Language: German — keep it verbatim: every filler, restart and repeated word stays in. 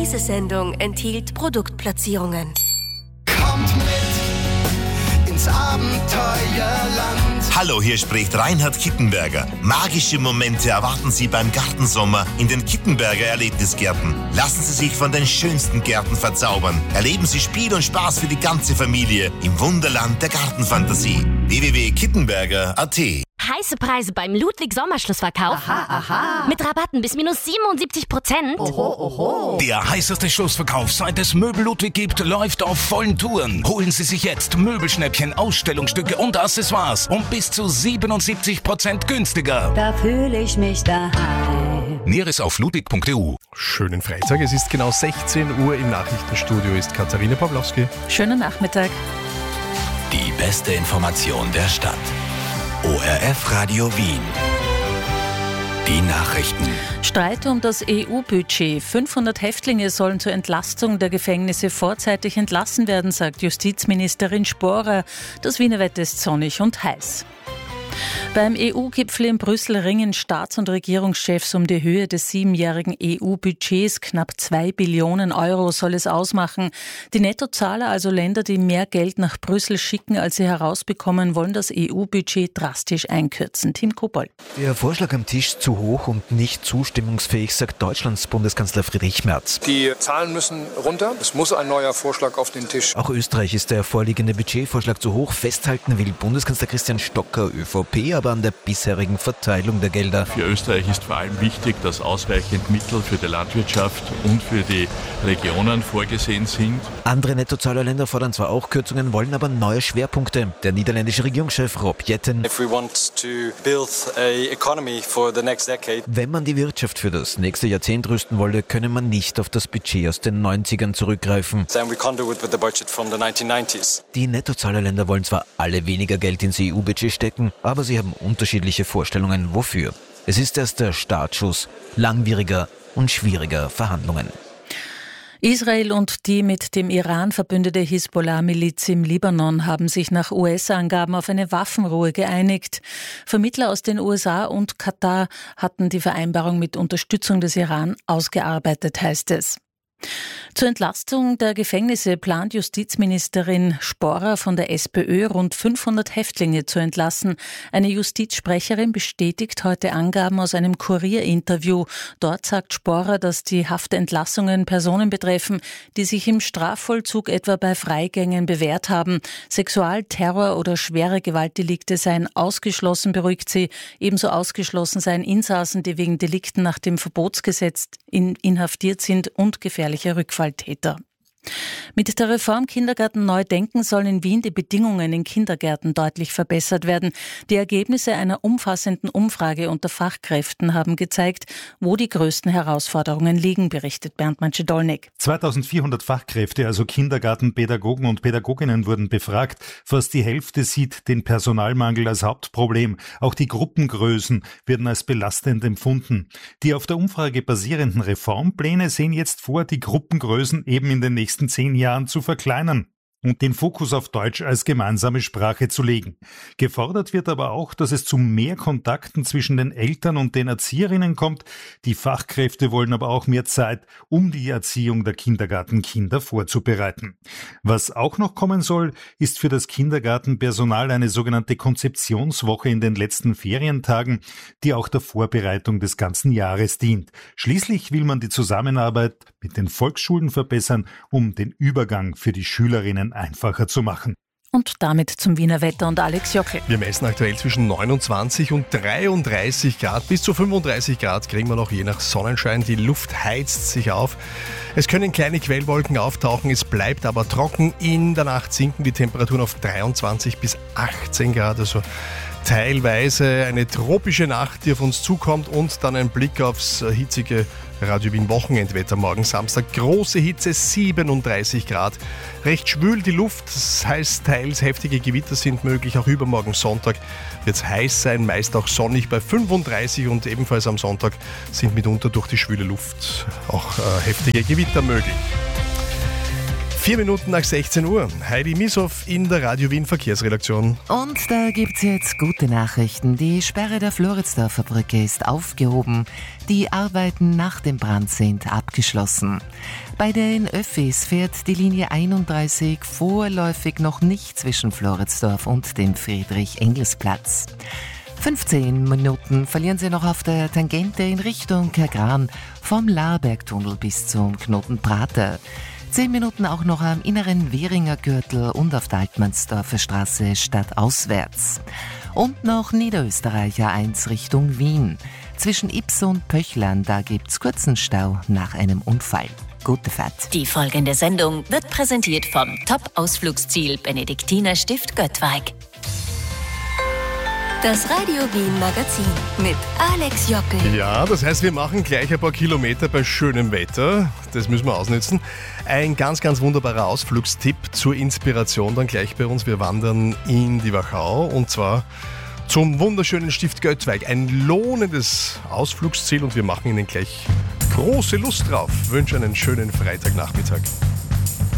Diese Sendung enthielt Produktplatzierungen. Kommt mit ins Abenteuerland. Hallo, hier spricht Reinhard Kittenberger. Magische Momente erwarten Sie beim Gartensommer in den Kittenberger Erlebnisgärten. Lassen Sie sich von den schönsten Gärten verzaubern. Erleben Sie Spiel und Spaß für die ganze Familie im Wunderland der Gartenfantasie. w w w punkt kittenberger punkt a t. Heiße Preise beim Ludwig Sommerschlussverkauf. Aha, aha. Mit Rabatten bis minus siebenundsiebzig Prozent. Oho, oho. Der heißeste Schlussverkauf, seit es Möbel Ludwig gibt, läuft auf vollen Touren. Holen Sie sich jetzt Möbelschnäppchen, Ausstellungsstücke und Accessoires um bis zu siebenundsiebzig Prozent günstiger. Da fühle ich mich daheim. Näheres auf ludwig punkt e u. Schönen Freitag, es ist genau sechzehn Uhr. Im Nachrichtenstudio ist Katharina Pawlowski. Schönen Nachmittag. Die beste Information der Stadt. O R F Radio Wien. Die Nachrichten. Streit um das E U-Budget. fünfhundert Häftlinge sollen zur Entlastung der Gefängnisse vorzeitig entlassen werden, sagt Justizministerin Sporer. Das Wiener Wetter ist sonnig und heiß. Beim E U-Gipfel in Brüssel ringen Staats- und Regierungschefs um die Höhe des siebenjährigen E U-Budgets. Knapp zwei Billionen Euro soll es ausmachen. Die Nettozahler, also Länder, die mehr Geld nach Brüssel schicken, als sie herausbekommen, wollen das E U-Budget drastisch einkürzen. Tim Kobold. Der Vorschlag am Tisch zu hoch und nicht zustimmungsfähig, sagt Deutschlands Bundeskanzler Friedrich Merz. Die Zahlen müssen runter. Es muss ein neuer Vorschlag auf den Tisch. Auch Österreich ist der vorliegende Budgetvorschlag zu hoch. Festhalten will Bundeskanzler Christian Stocker, ÖVP, aber an der bisherigen Verteilung der Gelder. Für Österreich ist vor allem wichtig, dass ausreichend Mittel für die Landwirtschaft und für die Regionen vorgesehen sind. Andere Nettozahlerländer fordern zwar auch Kürzungen, wollen aber neue Schwerpunkte. Der niederländische Regierungschef Rob Jetten. Wenn man die Wirtschaft für das nächste Jahrzehnt rüsten wolle, könne man nicht auf das Budget aus den neunzigern zurückgreifen. Die Nettozahlerländer wollen zwar alle weniger Geld ins E U-Budget stecken, aber sie haben unterschiedliche Vorstellungen, wofür. Es ist erst der Startschuss langwieriger und schwieriger Verhandlungen. Israel und die mit dem Iran verbündete Hisbollah-Miliz im Libanon haben sich nach U S-Angaben auf eine Waffenruhe geeinigt. Vermittler aus den U S A und Katar hatten die Vereinbarung mit Unterstützung des Iran ausgearbeitet, heißt es. Zur Entlastung der Gefängnisse plant Justizministerin Sporer von der SPÖ rund fünfhundert Häftlinge zu entlassen. Eine Justizsprecherin bestätigt heute Angaben aus einem Kurierinterview. Dort sagt Sporer, dass die Haftentlassungen Personen betreffen, die sich im Strafvollzug etwa bei Freigängen bewährt haben. Sexual-, Terror- oder schwere Gewaltdelikte seien ausgeschlossen, beruhigt sie. Ebenso ausgeschlossen seien Insassen, die wegen Delikten nach dem Verbotsgesetz in, inhaftiert sind und gefährliche Rückfalltäter. Mit der Reform Kindergarten neu denken sollen in Wien die Bedingungen in Kindergärten deutlich verbessert werden. Die Ergebnisse einer umfassenden Umfrage unter Fachkräften haben gezeigt, wo die größten Herausforderungen liegen, berichtet Bernd Manschedolnik. zweitausendvierhundert Fachkräfte, also Kindergartenpädagogen und Pädagoginnen, wurden befragt. Fast die Hälfte sieht den Personalmangel als Hauptproblem. Auch die Gruppengrößen werden als belastend empfunden. Die auf der Umfrage basierenden Reformpläne sehen jetzt vor, die Gruppengrößen eben in den nächsten zehn Jahren zu verkleinern und den Fokus auf Deutsch als gemeinsame Sprache zu legen. Gefordert wird aber auch, dass es zu mehr Kontakten zwischen den Eltern und den Erzieherinnen kommt. Die Fachkräfte wollen aber auch mehr Zeit, um die Erziehung der Kindergartenkinder vorzubereiten. Was auch noch kommen soll, ist für das Kindergartenpersonal eine sogenannte Konzeptionswoche in den letzten Ferientagen, die auch der Vorbereitung des ganzen Jahres dient. Schließlich will man die Zusammenarbeit mit den Volksschulen verbessern, um den Übergang für die Schülerinnen einfacher zu machen. Und damit zum Wiener Wetter und Alex Jockel. Wir messen aktuell zwischen neunundzwanzig und dreiunddreißig Grad. Bis zu fünfunddreißig Grad kriegen wir noch je nach Sonnenschein. Die Luft heizt sich auf. Es können kleine Quellwolken auftauchen, es bleibt aber trocken. In der Nacht sinken die Temperaturen auf dreiundzwanzig bis achtzehn Grad. Also teilweise eine tropische Nacht, die auf uns zukommt, und dann ein Blick aufs hitzige Radio Wien Wochenendwetter morgen Samstag. Große Hitze, siebenunddreißig Grad. Recht schwül die Luft, das heißt, teils heftige Gewitter sind möglich. Auch übermorgen Sonntag wird es heiß sein, meist auch sonnig bei fünfunddreißig, und ebenfalls am Sonntag sind mitunter durch die schwüle Luft auch äh, heftige Gewitter möglich. Vier Minuten nach sechzehn Uhr. Heidi Mieshoff in der Radio Wien Verkehrsredaktion. Und da gibt's jetzt gute Nachrichten. Die Sperre der Floridsdorfer Brücke ist aufgehoben. Die Arbeiten nach dem Brand sind abgeschlossen. Bei den Öffis fährt die Linie einunddreißig vorläufig noch nicht zwischen Floridsdorf und dem Friedrich-Engels-Platz. fünfzehn Minuten verlieren Sie noch auf der Tangente in Richtung Kergran vom Laarbergtunnel bis zum Knoten Prater. Zehn Minuten auch noch am inneren Währinger Gürtel und auf der Altmannsdorfer Straße stadtauswärts. Und noch Niederösterreicher eins Richtung Wien. Zwischen Ips und Pöchlern, da gibt's kurzen Stau nach einem Unfall. Gute Fahrt. Die folgende Sendung wird präsentiert vom Top-Ausflugsziel Benediktiner Stift Göttweig. Das Radio Wien Magazin mit Alex Jockel. Ja, das heißt, wir machen gleich ein paar Kilometer bei schönem Wetter. Das müssen wir ausnutzen. Ein ganz, ganz wunderbarer Ausflugstipp zur Inspiration dann gleich bei uns. Wir wandern in die Wachau und zwar zum wunderschönen Stift Göttweig. Ein lohnendes Ausflugsziel und wir machen Ihnen gleich große Lust drauf. Ich wünsche einen schönen Freitagnachmittag.